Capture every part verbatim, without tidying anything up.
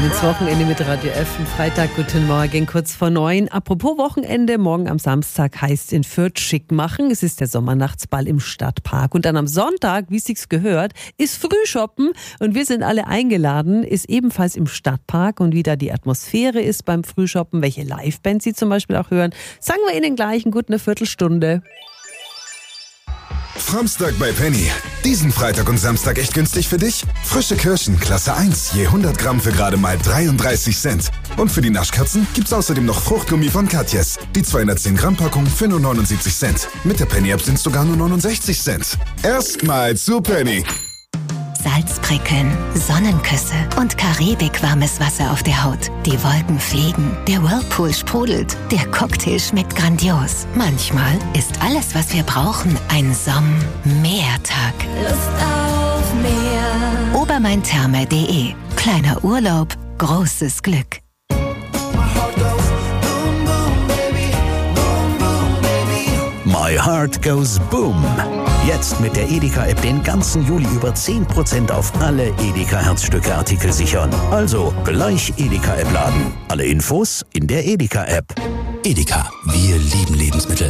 ins Wochenende mit Radio F. Freitag, guten Morgen, kurz vor neun. Apropos Wochenende, morgen am Samstag heißt in Fürth schick machen. Es ist der Sommernachtsball im Stadtpark. Und dann am Sonntag, wie es sich gehört, ist Frühshoppen. Und wir sind alle eingeladen, ist ebenfalls im Stadtpark. Und wie da die Atmosphäre ist beim Frühshoppen, welche Livebands Sie zum Beispiel auch hören, sagen wir Ihnen gleich in gut eine Viertelstunde. Samstag bei Penny. Diesen Freitag und Samstag echt günstig für dich? Frische Kirschen, Klasse eins, je hundert Gramm für gerade mal dreiunddreißig Cent. Und für die Naschkatzen gibt's außerdem noch Fruchtgummi von Katjes. Die zweihundertzehn Gramm Packung für nur neunundsiebzig Cent. Mit der Penny-App sind's sogar nur neunundsechzig Cent. Erstmal zu Penny. Salzprickeln, Sonnenküsse und Karibik-warmes Wasser auf der Haut. Die Wolken fliegen, der Whirlpool sprudelt, der Cocktail schmeckt grandios. Manchmal ist alles, was wir brauchen, ein Somm-Meertag. Lust auf Meer. Obermaintherme punkt de. Kleiner Urlaub, großes Glück. My Heart Goes Boom. Jetzt mit der Edeka-App den ganzen Juli über zehn Prozent auf alle Edeka-Herzstücke-Artikel sichern. Also gleich Edeka-App laden. Alle Infos in der Edeka-App. Edeka, wir lieben Lebensmittel.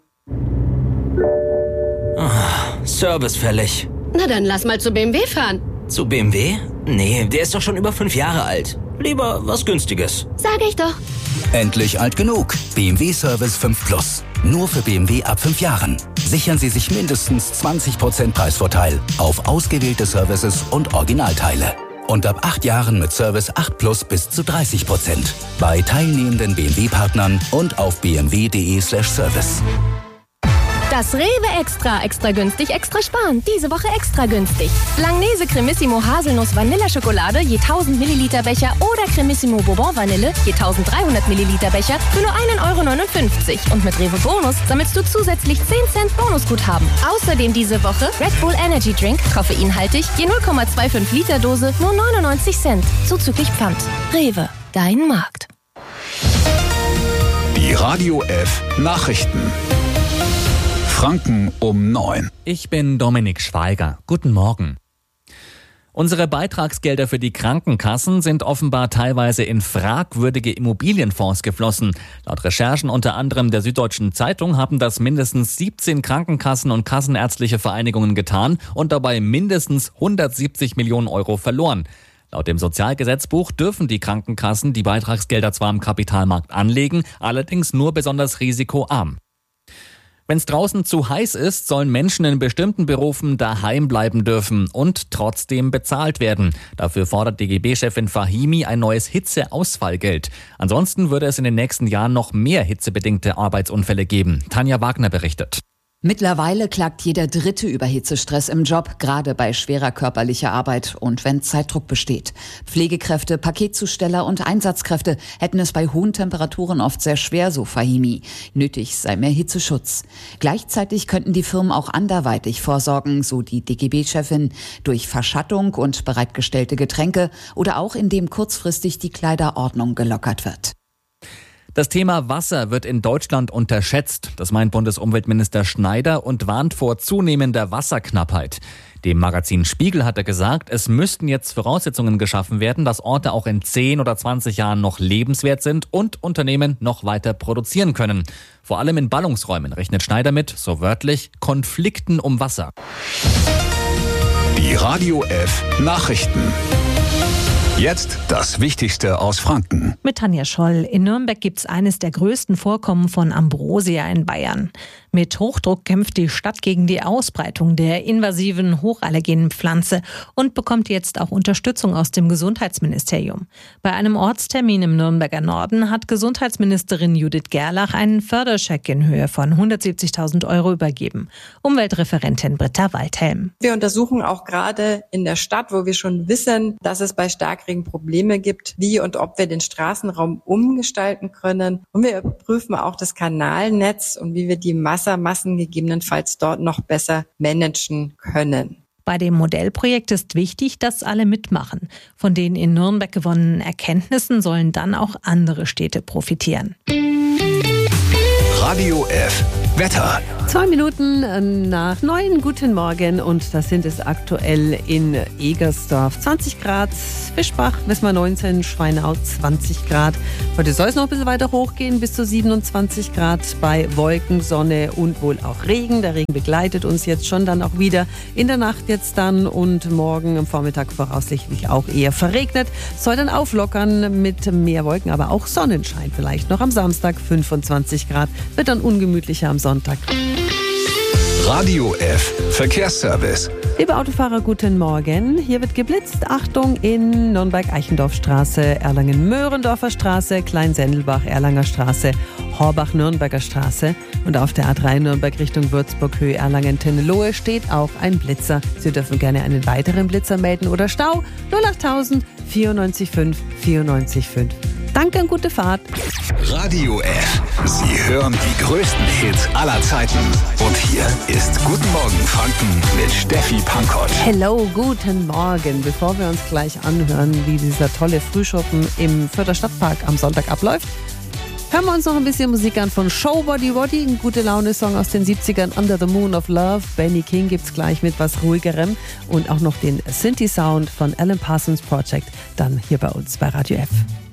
Oh, Service fällig. Na dann lass mal zu B M W fahren. Zu B M W? Nee, der ist doch schon über fünf Jahre alt. Lieber was Günstiges. Sag ich doch. Endlich alt genug. B M W Service fünf Plus. Nur für B M W ab fünf Jahren. Sichern Sie sich mindestens zwanzig Prozent Preisvorteil auf ausgewählte Services und Originalteile. Und ab acht Jahren mit Service acht Plus bis zu dreißig Prozent. Bei teilnehmenden B M W-Partnern und auf b m w punkt de slash service. Das Rewe Extra, extra günstig, extra sparen. Diese Woche extra günstig. Langnese Cremissimo Haselnuss Vanilleschokolade je tausend Milliliter Becher oder Cremissimo Bourbon Vanille je eintausenddreihundert Milliliter Becher für nur ein Euro neunundfünfzig. Und mit Rewe Bonus sammelst du zusätzlich zehn Cent Bonusguthaben. Außerdem diese Woche Red Bull Energy Drink, koffeinhaltig, je null Komma fünfundzwanzig Liter Dose, nur neunundneunzig Cent. Zuzüglich Pfand. Rewe, dein Markt. Die Radio F Nachrichten. Franken um neun. Ich bin Dominik Schweiger. Guten Morgen. Unsere Beitragsgelder für die Krankenkassen sind offenbar teilweise in fragwürdige Immobilienfonds geflossen. Laut Recherchen unter anderem der Süddeutschen Zeitung haben das mindestens siebzehn Krankenkassen und kassenärztliche Vereinigungen getan und dabei mindestens hundertsiebzig Millionen Euro verloren. Laut dem Sozialgesetzbuch dürfen die Krankenkassen die Beitragsgelder zwar im Kapitalmarkt anlegen, allerdings nur besonders risikoarm. Wenn es draußen zu heiß ist, sollen Menschen in bestimmten Berufen daheim bleiben dürfen und trotzdem bezahlt werden. Dafür fordert D G B-Chefin Fahimi ein neues Hitzeausfallgeld. Ansonsten würde es in den nächsten Jahren noch mehr hitzebedingte Arbeitsunfälle geben. Tanja Wagner berichtet. Mittlerweile klagt jeder Dritte über Hitzestress im Job, gerade bei schwerer körperlicher Arbeit und wenn Zeitdruck besteht. Pflegekräfte, Paketzusteller und Einsatzkräfte hätten es bei hohen Temperaturen oft sehr schwer, so Fahimi. Nötig sei mehr Hitzeschutz. Gleichzeitig könnten die Firmen auch anderweitig vorsorgen, so die D G B-Chefin, durch Verschattung und bereitgestellte Getränke oder auch indem kurzfristig die Kleiderordnung gelockert wird. Das Thema Wasser wird in Deutschland unterschätzt. Das meint Bundesumweltminister Schneider und warnt vor zunehmender Wasserknappheit. Dem Magazin Spiegel hat er gesagt, es müssten jetzt Voraussetzungen geschaffen werden, dass Orte auch in zehn oder zwanzig Jahren noch lebenswert sind und Unternehmen noch weiter produzieren können. Vor allem in Ballungsräumen rechnet Schneider mit, so wörtlich, Konflikten um Wasser. Die Radio F Nachrichten. Jetzt das Wichtigste aus Franken. Mit Tanja Scholl. In Nürnberg gibt es eines der größten Vorkommen von Ambrosia in Bayern. Mit Hochdruck kämpft die Stadt gegen die Ausbreitung der invasiven hochallergenen Pflanze und bekommt jetzt auch Unterstützung aus dem Gesundheitsministerium. Bei einem Ortstermin im Nürnberger Norden hat Gesundheitsministerin Judith Gerlach einen Förderscheck in Höhe von hundertsiebzigtausend Euro übergeben. Umweltreferentin Britta Waldhelm. Wir untersuchen auch gerade in der Stadt, wo wir schon wissen, dass es bei Starkregen Probleme gibt, wie und ob wir den Straßenraum umgestalten können. Und wir überprüfen auch das Kanalnetz und wie wir die Wassermassen gegebenenfalls dort noch besser managen können. Bei dem Modellprojekt ist wichtig, dass alle mitmachen. Von den in Nürnberg gewonnenen Erkenntnissen sollen dann auch andere Städte profitieren. Radio F Wetter. Zwei Minuten nach neun, guten Morgen, und das sind es aktuell in Egersdorf. zwanzig Grad, Fischbach, Wismar neunzehn, Schweinau zwanzig Grad. Heute soll es noch ein bisschen weiter hochgehen, bis zu siebenundzwanzig Grad bei Wolken, Sonne und wohl auch Regen. Der Regen begleitet uns jetzt schon dann auch wieder in der Nacht jetzt dann und morgen am Vormittag voraussichtlich auch eher verregnet. Soll dann auflockern mit mehr Wolken, aber auch Sonnenschein vielleicht noch am Samstag, fünfundzwanzig Grad, wird dann ungemütlicher am Sonntag. Radio F Verkehrsservice. Liebe Autofahrer, guten Morgen. Hier wird geblitzt. Achtung in Nürnberg-Eichendorfstraße, Erlangen-Möhrendorfer Straße, Klein-Sendelbach, Erlanger Straße, Horbach-Nürnberger Straße. Und auf der A drei Nürnberg Richtung Würzburg, Höhe Erlangen-Tennelohe steht auch ein Blitzer. Sie dürfen gerne einen weiteren Blitzer melden oder Stau. null achttausend vierundneunzig fünf vierundneunzig fünf. Danke und gute Fahrt. Radio F. Sie hören die größten Hits aller Zeiten. Und hier ist Guten Morgen Franken mit Steffi Pankow. Hello, guten Morgen. Bevor wir uns gleich anhören, wie dieser tolle Frühschoppen im Fürther Stadtpark am Sonntag abläuft, hören wir uns noch ein bisschen Musik an von Show Body Body, ein gute Laune-Song aus den siebzigern, Under the Moon of Love. Benny King gibt's gleich mit was ruhigerem und auch noch den Synthi-Sound von Alan Parsons Project, dann hier bei uns bei Radio F.